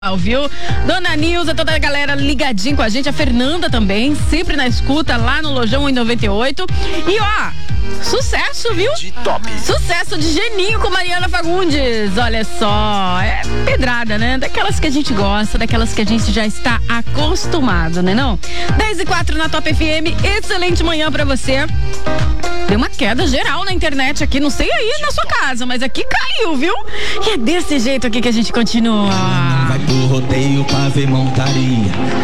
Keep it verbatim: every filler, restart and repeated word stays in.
Viu? Dona Nilza, toda a galera ligadinha com a gente, a Fernanda também, sempre na escuta lá no Lojão um noventa e oito. E ó, sucesso, viu? De top. Sucesso de Geninho com Mariana Fagundes. Olha só, é pedrada, né? Daquelas que a gente gosta, daquelas que a gente já está acostumado, né não? dez e quatro na Top F M, excelente manhã pra você. Deu uma queda geral na internet aqui, não sei aí na sua casa, mas aqui caiu, viu? E é desse jeito aqui que a gente continua. Vai pro rodeio pra ver montaria.